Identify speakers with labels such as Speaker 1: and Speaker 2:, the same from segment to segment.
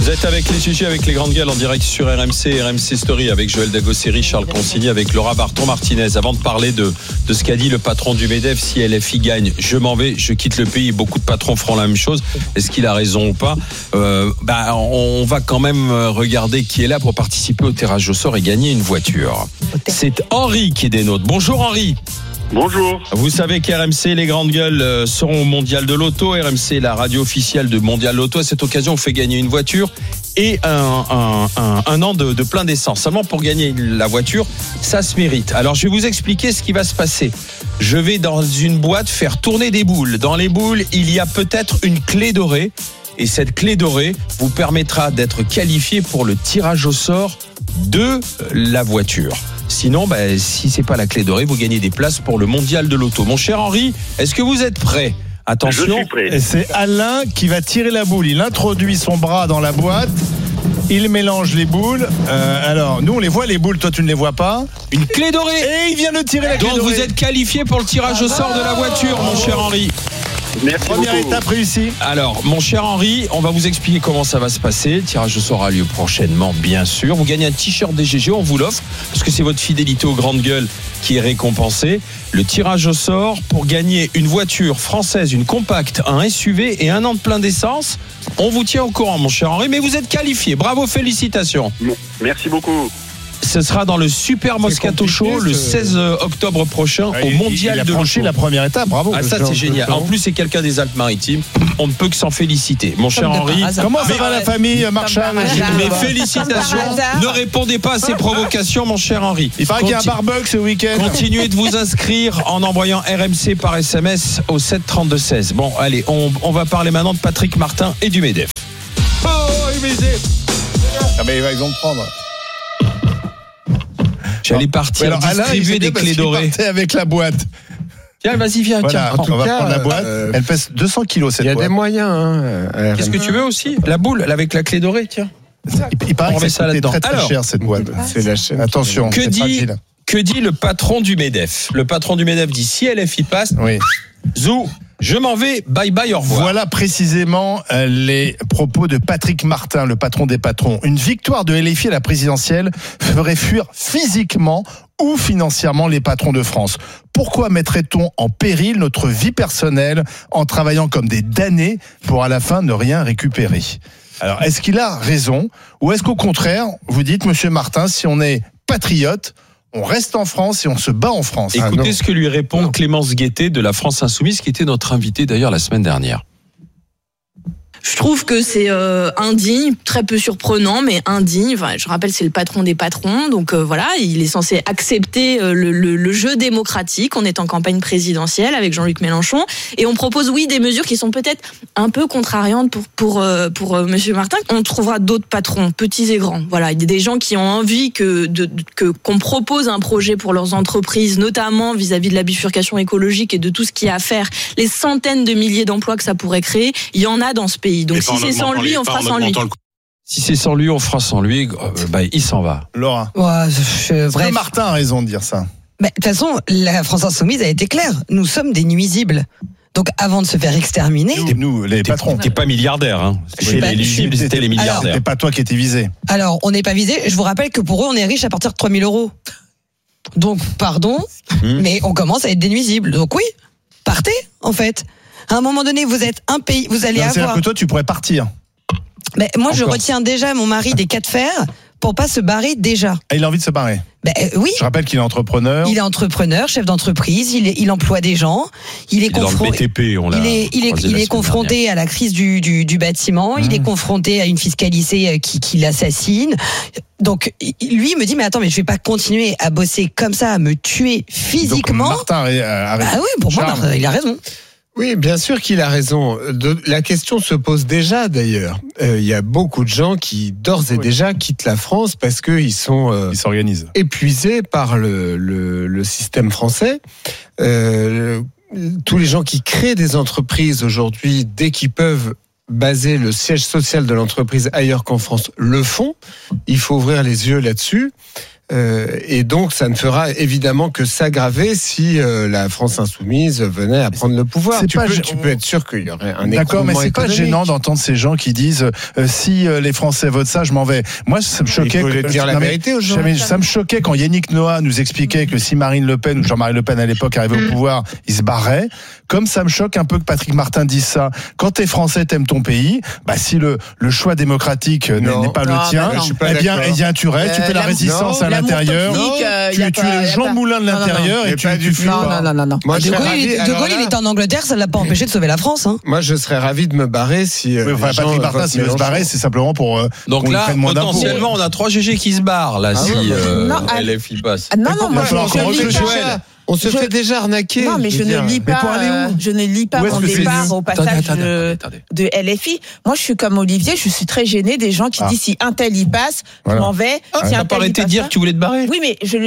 Speaker 1: Vous êtes avec les GG, avec les grandes gueules en direct sur RMC Story avec Joël Dagosseri, Charles Consigny, avec Laura Barton-Martinez. Avant de parler de ce qu'a dit le patron du MEDEF, si LFI gagne, je m'en vais, je quitte le pays. Beaucoup de patrons feront la même chose. Est-ce qu'il a raison ou pas? On va quand même regarder qui est là pour participer au tirage au sort et gagner une voiture. C'est Henri qui est des nôtres. Bonjour Henri.
Speaker 2: Bonjour.
Speaker 1: Vous savez qu'RMC, les grandes gueules seront au Mondial de l'Auto. RMC, la radio officielle de Mondial de l'Auto. À cette occasion, on fait gagner une voiture et un an de plein d'essence. Seulement pour gagner la voiture, ça se mérite. Alors, je vais vous expliquer ce qui va se passer. Je vais dans une boîte faire tourner des boules. Dans les boules, il y a peut-être une clé dorée. Et cette clé dorée vous permettra d'être qualifié pour le tirage au sort de la voiture. Sinon, si c'est pas la clé dorée, vous gagnez des places pour le Mondial de l'Auto. Mon cher Henri, est-ce que vous êtes prêt? Attention.
Speaker 2: Je suis prêt.
Speaker 3: Et c'est Alain qui va tirer la boule. Il introduit son bras dans la boîte. Il mélange les boules. Alors, nous, on les voit, les boules. Toi, tu ne les vois pas.
Speaker 1: Une clé dorée.
Speaker 3: Et il vient de tirer la clé dorée.
Speaker 1: Donc, vous êtes qualifié pour le tirage au sort de la voiture, mon cher Henri.
Speaker 2: Merci
Speaker 3: Première
Speaker 2: beaucoup.
Speaker 3: étape réussie.
Speaker 1: Alors, mon cher Henri, on va vous expliquer comment ça va se passer. Le tirage au sort a lieu prochainement, bien sûr. Vous gagnez un t-shirt des GG, on vous l'offre, parce que c'est votre fidélité aux grandes gueules qui est récompensée. Le tirage au sort pour gagner une voiture française, une compacte, un SUV et un an de plein d'essence. On vous tient au courant, mon cher Henri, mais vous êtes qualifié. Bravo, félicitations.
Speaker 2: Merci beaucoup.
Speaker 1: Ce sera dans le Super Moscato Show le 16 octobre prochain au Mondial
Speaker 3: il a
Speaker 1: de
Speaker 3: franchi
Speaker 1: l'Auto.
Speaker 3: la première étape, bravo.
Speaker 1: Ah, ça c'est génial. En plus c'est quelqu'un des Alpes-Maritimes. On ne peut que s'en féliciter. Mon cher Henri,
Speaker 3: Comment ça va la famille Marchal?
Speaker 1: mes félicitations. Ne répondez pas à ces provocations, mon cher Henri.
Speaker 3: Il paraît qu'il y a un barbecue ce week-end.
Speaker 1: Continuez de vous inscrire en envoyant RMC par SMS au 7 32 16. Bon, allez, on va parler maintenant de Patrick Martin et du MEDEF.
Speaker 3: Ah mais ils vont me prendre.
Speaker 1: J'allais partir distribuer des clés dorées.
Speaker 3: Avec la boîte.
Speaker 1: Tiens, vas-y, viens.
Speaker 3: Voilà,
Speaker 1: Tiens,
Speaker 3: on va prendre la boîte. Elle pèse 200 kilos cette boîte.
Speaker 4: Il y a des moyens.
Speaker 1: Qu'est-ce que tu veux aussi? La boule avec la clé dorée, tiens.
Speaker 3: Il paraît
Speaker 1: On
Speaker 3: que
Speaker 1: met
Speaker 3: ça
Speaker 1: ça là-dedans.
Speaker 3: très
Speaker 1: Alors,
Speaker 3: cher cette boîte.
Speaker 4: C'est la chaîne.
Speaker 3: Attention,
Speaker 1: Que
Speaker 3: c'est fragile.
Speaker 1: dit le patron du MEDEF? Le patron du MEDEF dit si LFI passe,
Speaker 3: Oui.
Speaker 1: Zou, je m'en vais, bye bye, au revoir.
Speaker 3: Voilà précisément les propos de Patrick Martin, le patron des patrons. Une victoire de LFI à la présidentielle ferait fuir physiquement ou financièrement les patrons de France. Pourquoi mettrait-on en péril notre vie personnelle en travaillant comme des damnés pour à la fin ne rien récupérer? Alors, est-ce qu'il a raison ou est-ce qu'au contraire, vous dites, monsieur Martin, si on est patriote, on reste en France et on se bat en France?
Speaker 1: Écoutez ce que lui répond Clémence Guettet de la France Insoumise, qui était notre invitée d'ailleurs la semaine dernière.
Speaker 5: Je trouve que c'est indigne, très peu surprenant, mais indigne. Enfin, je rappelle, c'est le patron des patrons, donc voilà, il est censé accepter le jeu démocratique. On est en campagne présidentielle avec Jean-Luc Mélenchon, et on propose, oui, des mesures qui sont peut-être un peu contrariantes pour Monsieur Martin. On trouvera d'autres patrons, petits et grands. Voilà, il y a des gens qui ont envie qu'on propose un projet pour leurs entreprises, notamment vis-à-vis de la bifurcation écologique et de tout ce qu'il y a à faire, les centaines de milliers d'emplois que ça pourrait créer. Il y en a dans ce pays. Donc si c'est sans lui, on fera sans lui.
Speaker 1: Si c'est sans lui, on fera sans lui. Il s'en va.
Speaker 3: Laura.
Speaker 6: Bref.
Speaker 3: Martin a raison de dire ça.
Speaker 6: De toute façon, la France Insoumise a été claire. Nous sommes des nuisibles. Donc avant de se faire exterminer...
Speaker 3: Nous, les patrons.
Speaker 1: T'es pas milliardaire, hein. Chez les nuisibles, c'était les milliardaires.
Speaker 3: C'est pas toi qui étais visé.
Speaker 6: Alors, on n'est pas visé. Je vous rappelle que pour eux, on est riche à partir de 3 000 €. Donc, pardon, mais on commence à être des nuisibles. Donc oui, partez, en fait. À un moment donné, vous êtes un pays, vous allez
Speaker 3: C'est-à-dire
Speaker 6: avoir...
Speaker 3: que toi, tu pourrais partir.
Speaker 6: Mais moi, je
Speaker 3: Encore.
Speaker 6: retiens déjà mon mari des 4 fers pour pas se barrer déjà.
Speaker 3: Ah, il a envie de se barrer.
Speaker 6: Oui.
Speaker 3: Je rappelle qu'il est entrepreneur.
Speaker 6: Il est entrepreneur, chef d'entreprise, il emploie des gens, il est
Speaker 1: Dans le BTP, on l'a
Speaker 6: il
Speaker 1: croisé la
Speaker 6: est
Speaker 1: semaine
Speaker 6: confronté à la crise du bâtiment, il est confronté à une fiscalité qui l'assassine. Donc lui il me dit mais attends, mais je vais pas continuer à bosser comme ça, à me tuer physiquement.
Speaker 3: Donc, Martin a raison.
Speaker 6: Ah oui, pour moi
Speaker 3: Charles.
Speaker 6: il a raison.
Speaker 4: Oui, bien sûr qu'il a raison. La question se pose déjà d'ailleurs. Il y a beaucoup de gens qui d'ores et déjà quittent la France parce qu'ils sont
Speaker 3: Il s'organise.
Speaker 4: épuisés par le système français. Tous les gens qui créent des entreprises aujourd'hui, dès qu'ils peuvent baser le siège social de l'entreprise ailleurs qu'en France, le font. Il faut ouvrir les yeux là-dessus. Et donc, ça ne fera évidemment que s'aggraver si la France insoumise venait à prendre le pouvoir. Tu peux être sûr qu'il y aurait un écroulement.
Speaker 3: D'accord, mais c'est pas gênant d'entendre ces gens qui disent si les Français votent ça, je m'en vais. Moi, ça me choquait.
Speaker 4: Il faut dire la vérité aux gens.
Speaker 3: Ça me choquait quand Yannick Noah nous expliquait que si Marine Le Pen ou Jean-Marie Le Pen à l'époque arrivait au pouvoir, il se barrait. Comme ça me choque un peu que Patrick Martin dise ça. Quand t'es Français, t'aimes ton pays. Bah si le choix démocratique n'est pas le tien, eh bien tu restes, tu fais la résistance à l'intérieur. Tu es le Jean Moulin de l'intérieur et tu fuis.
Speaker 6: Non.
Speaker 4: Moi,
Speaker 6: De Gaulle, il était en Angleterre, ça ne l'a pas empêché de sauver la France. Hein.
Speaker 4: Moi, je serais ravi de me barrer si.
Speaker 3: Patrick Martin, s'il veut se barrer, c'est simplement pour.
Speaker 1: Donc là, potentiellement, on a 3 GG qui se barrent là si LFI passe.
Speaker 5: Non, moi
Speaker 4: on se fait déjà arnaquer.
Speaker 5: Non, mais je ne lis pas mon départ au passage de LFI. Moi, je suis comme Olivier, je suis très gênée des gens qui disent si un tel y passe, je m'en vais.
Speaker 1: Tu n'as pas arrêté de dire que tu voulais te barrer.
Speaker 5: Oui, mais je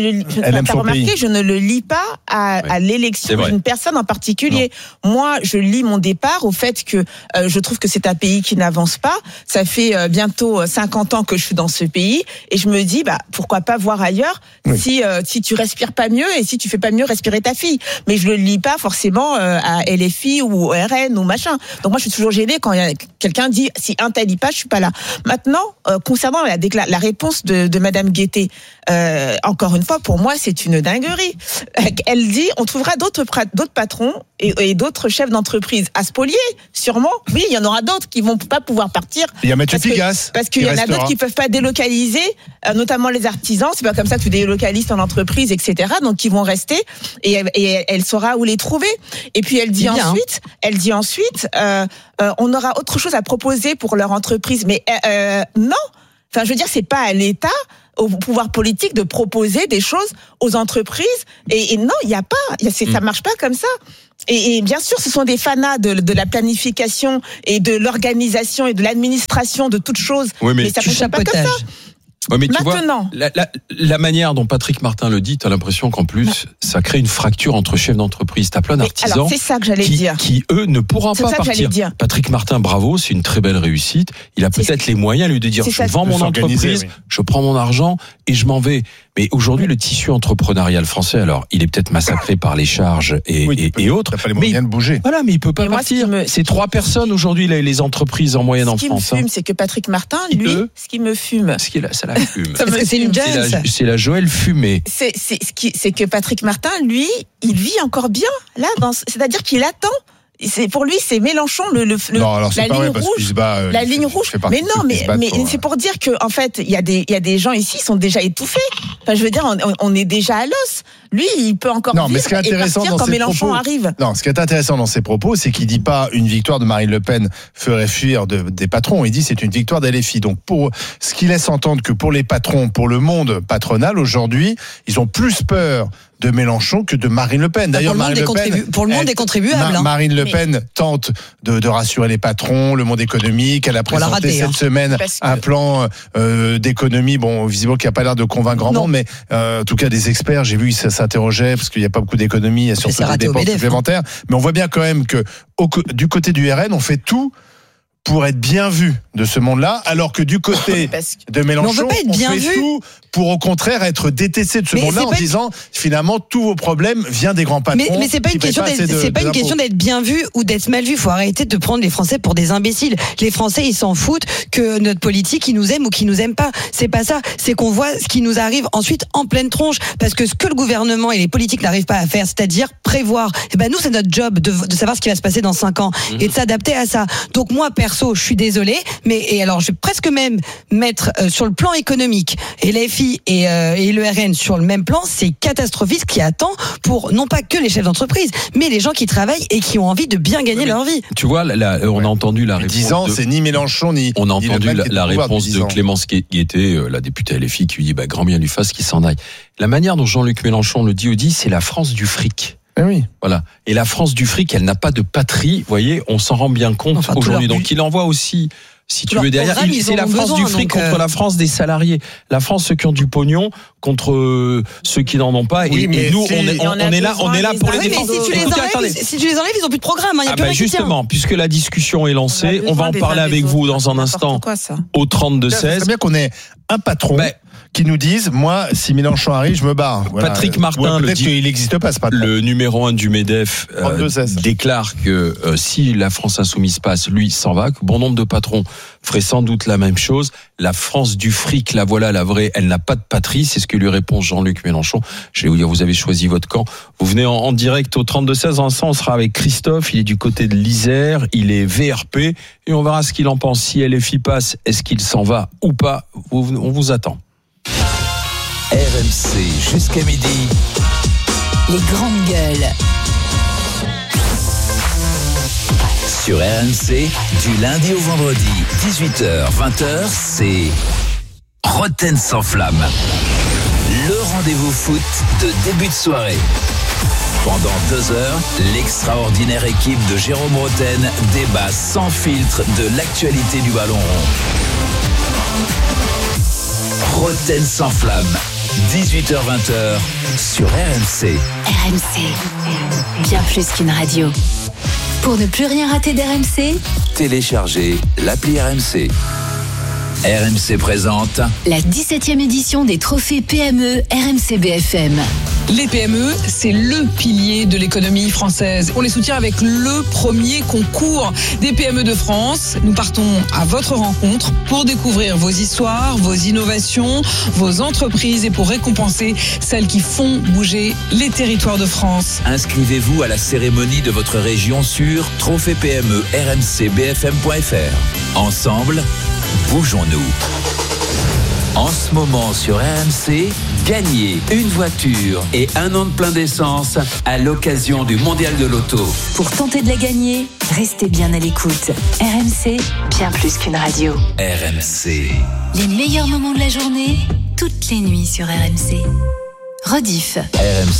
Speaker 5: ne le lis pas à l'élection d'une personne en particulier. Moi, je lis mon départ au fait que je trouve que c'est un pays qui n'avance pas. Ça fait bientôt 50 ans que je suis dans ce pays et je me dis, pourquoi pas voir ailleurs si tu respires pas mieux et si tu fais pas mieux respirer ta fille. Mais je le lis pas forcément à LFI ou au RN ou machin. Donc moi, je suis toujours gênée quand quelqu'un dit si un tel y passe, je suis pas là. Maintenant, concernant la réponse de Madame Guettet, encore une fois, pour moi, c'est une dinguerie. Elle dit, on trouvera d'autres patrons et d'autres chefs d'entreprise à spolier, sûrement. Oui, il y en aura d'autres qui vont pas pouvoir partir.
Speaker 3: Il y a Mathieu Pigasse.
Speaker 5: Parce qu'il y en a d'autres qui peuvent pas délocaliser, notamment les artisans. C'est pas comme ça que tu délocalises ton entreprise, etc. Donc, ils vont rester et elle saura où les trouver. Et puis, elle dit ensuite, on aura autre chose à proposer pour leur entreprise. Mais non. Enfin, je veux dire, c'est pas à l'État, au pouvoir politique de proposer des choses aux entreprises. Et non, il y a pas, ça marche pas comme ça. Et bien sûr, ce sont des fanats de la planification et de l'organisation et de l'administration de toutes choses.
Speaker 1: Oui, mais
Speaker 5: ça fonctionne pas comme ça.
Speaker 1: Ouais, mais
Speaker 5: maintenant,
Speaker 1: tu vois, la manière dont Patrick Martin le dit, t'as l'impression qu'en plus, ça crée une fracture entre chefs d'entreprise. T'as plein d'artisans
Speaker 5: alors, c'est ça que j'allais dire.
Speaker 1: Qui, eux, ne pourront pas partir. Patrick Martin, bravo, c'est une très belle réussite. Il a peut-être les moyens, lui, de dire, je vends mon entreprise, je prends mon argent et je m'en vais. Mais aujourd'hui, le tissu entrepreneurial français, alors, il est peut-être massacré par les charges et autres.
Speaker 3: T'as pas les moyens de bouger.
Speaker 1: Voilà, mais il peut pas partir. C'est 3 personnes aujourd'hui, les entreprises en moyenne en France.
Speaker 5: Ce qui me fume, c'est que Patrick Martin, lui, ce qui me fume.
Speaker 1: Ça la fume.
Speaker 6: Parce que c'est une jazz.
Speaker 1: C'est la Joël fumée.
Speaker 5: C'est que Patrick Martin, lui, il vit encore bien, là, c'est-à-dire qu'il attend. Pour lui, c'est Mélenchon la ligne rouge. La ligne rouge. Mais non, mais c'est pour dire que en fait, il y a des gens ici qui sont déjà étouffés. Enfin, je veux dire, on est déjà à l'os. Lui, il peut encore vivre et partir quand Mélenchon arrive.
Speaker 3: Non, ce qui est intéressant dans ses propos, c'est qu'il dit pas une victoire de Marine Le Pen ferait fuir des patrons. Il dit c'est une victoire d'LFI. Donc ce qui laisse entendre que pour les patrons, pour le monde patronal aujourd'hui, ils ont plus peur de Mélenchon que de Marine Le Pen. D'ailleurs,
Speaker 6: pour le monde des contribuables.
Speaker 3: Marine Le Pen tente de rassurer les patrons, le monde économique. Elle a présenté cette semaine un plan d'économie. Bon, visiblement qui n'a pas l'air de convaincre grand monde, mais en tout cas des experts, j'ai vu ils s'interrogeaient parce qu'il n'y a pas beaucoup d'économies, il y a surtout des dépenses supplémentaires. Mais on voit bien quand même que du côté du RN, on fait tout pour être bien vu de ce monde-là, alors que du côté de Mélenchon, on fait tout pour au contraire être détesté de ce monde-là en disant finalement tous vos problèmes viennent des grands patrons.
Speaker 6: Mais c'est pas une question d'être bien vu ou d'être mal vu. Il faut arrêter de prendre les Français pour des imbéciles. Les Français, ils s'en foutent que notre politique, ils nous aiment ou qu'ils nous aiment pas. C'est pas ça. C'est qu'on voit ce qui nous arrive ensuite en pleine tronche. Parce que ce que le gouvernement et les politiques n'arrivent pas à faire, c'est-à-dire prévoir. Et nous, c'est notre job de savoir ce qui va se passer dans 5 ans et de s'adapter à ça. Donc moi, perso, je suis désolée, et alors je vais presque même mettre sur le plan économique et l'FI et le RN sur le même plan, c'est catastrophique ce qui attend pour non pas que les chefs d'entreprise, mais les gens qui travaillent et qui ont envie de bien gagner leur vie.
Speaker 1: Tu vois, on a entendu la réponse.
Speaker 3: 10 ans, c'est ni Mélenchon ni.
Speaker 1: On a entendu la réponse de Clémence Guettet, la députée LFI, qui lui dit grand bien lui fasse qu'il s'en aille. La manière dont Jean-Luc Mélenchon le dit, c'est la France du fric.
Speaker 3: Oui.
Speaker 1: Voilà. Et la France du fric, elle n'a pas de patrie. Vous voyez, on s'en rend bien compte aujourd'hui. Donc il envoie aussi, si tu veux, derrière. C'est la France du fric contre la France des salariés. La France, ceux qui ont du pognon contre ceux qui n'en ont pas.
Speaker 3: Oui,
Speaker 1: et nous, on est là pour les défendre.
Speaker 6: Mais si tu les enlèves, ils ont plus de programme. Il y a plus rien qui tient.
Speaker 1: Justement, puisque la discussion est lancée, on va en parler avec vous dans un instant au 32-16.
Speaker 3: C'est bien qu'on ait un patron qui nous disent, moi, si Mélenchon arrive, je me barre. Voilà.
Speaker 1: Patrick Martin,
Speaker 3: peut-être qu'il n'existe pas, ce patron.
Speaker 1: Le numéro 1 du MEDEF déclare que si la France insoumise passe, lui s'en va, que bon nombre de patrons feraient sans doute la même chose. La France du fric, la voilà, la vraie, elle n'a pas de patrie, c'est ce que lui répond Jean-Luc Mélenchon. Je vais vous dire, vous avez choisi votre camp. Vous venez en direct au 32-16, en instant, on sera avec Christophe, il est du côté de l'Isère, il est VRP, et on verra ce qu'il en pense. Si LFI passe, est-ce qu'il s'en va ou pas? On vous attend.
Speaker 7: RMC jusqu'à midi.
Speaker 8: Les grandes gueules.
Speaker 7: Sur RMC, du lundi au vendredi, 18h, 20h, c'est Roten sans flamme. Le rendez-vous foot de début de soirée. Pendant 2 heures, l'extraordinaire équipe de Jérôme Roten débat sans filtre de l'actualité du ballon rond. Roten sans flamme, 18h-20h sur RMC.
Speaker 8: RMC, bien plus qu'une radio. Pour ne plus rien rater d'RMC,
Speaker 7: Téléchargez l'appli RMC. RMC présente
Speaker 8: la 17e édition des trophées PME RMC BFM.
Speaker 9: Les PME, c'est le pilier de l'économie française. On les soutient avec le premier concours des PME de France. Nous partons à votre rencontre pour découvrir vos histoires, vos innovations, vos entreprises et pour récompenser celles qui font bouger les territoires de France.
Speaker 7: Inscrivez-vous à la cérémonie de votre région sur trophée-PME-RMC-BFM.fr. Ensemble, bougeons-nous. En ce moment sur RMC, gagnez une voiture et 1 an de plein d'essence à l'occasion du Mondial de l'Auto.
Speaker 8: Pour tenter de la gagner, restez bien à l'écoute. RMC, bien plus qu'une radio.
Speaker 7: RMC.
Speaker 8: Les meilleurs moments de la journée, toutes les nuits sur RMC. Rediff.
Speaker 7: RMC.